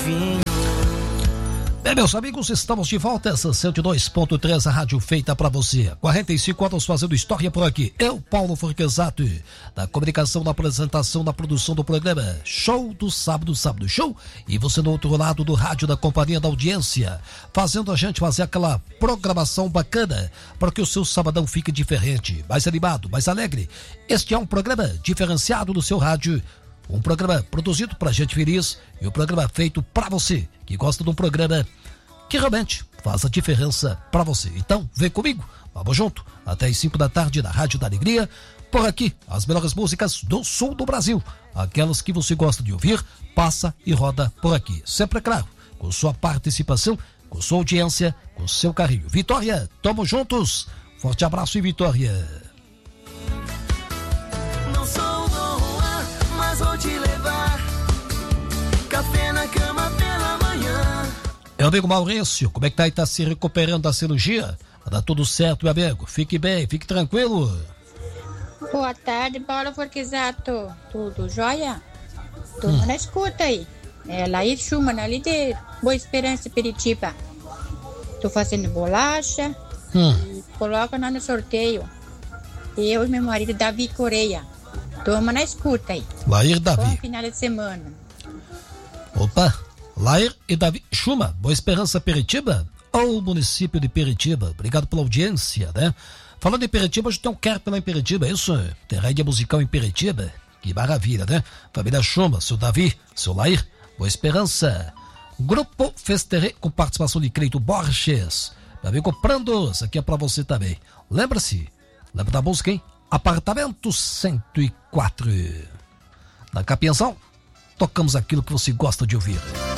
vinho. Bem, meus amigos, estamos de volta. Essa 102.3, a rádio feita pra você. 45 anos fazendo história por aqui. Eu, Paulo Forquesato, da comunicação, da apresentação, da produção do programa Show do Sábado, Sábado Show. E você do outro lado do rádio, da companhia da audiência, fazendo a gente fazer aquela programação bacana para que o seu sabadão fique diferente, mais animado, mais alegre. Este é um programa diferenciado do seu rádio. Um programa produzido pra gente feliz e um programa feito pra você, que gosta de um programa que realmente faz a diferença pra você. Então, vem comigo, vamos junto, até as 5 da tarde na Rádio da Alegria. Por aqui, as melhores músicas do sul do Brasil, aquelas que você gosta de ouvir, passa e roda por aqui. Sempre, é claro, com sua participação, com sua audiência, com seu carinho. Vitória, tamo juntos, forte abraço e Vitória. Vou te levar café na cama pela manhã. Meu amigo Maurício, como é que tá aí? Tá se recuperando da cirurgia? Vai dar tudo certo, meu amigo. Fique bem, fique tranquilo. Boa tarde, Paulo Forquesato. Tudo jóia? Tudo na escuta aí. É Laís Schumann, ali de Boa Esperança, Piritiba. Tô fazendo bolacha e coloca lá no sorteio. Eu e meu marido Davi Correia. Toma na escuta aí. Lair Davi. Bom final de semana. Opa, Lair e Davi Chuma, Boa Esperança, Piritiba, ou município de Piritiba. Obrigado pela audiência, né? Falando em Piritiba, hoje tem um carpe lá em Piritiba, é isso? Tem rádio musical em Piritiba. Que maravilha, né? Família Chuma, seu Davi, seu Lair, Boa Esperança. Grupo Festerê, com participação de Cleito Borges. Meu amigo Prandos, aqui é pra você também. Lembra da música, hein? Apartamento 104. Na Capiação, tocamos aquilo que você gosta de ouvir.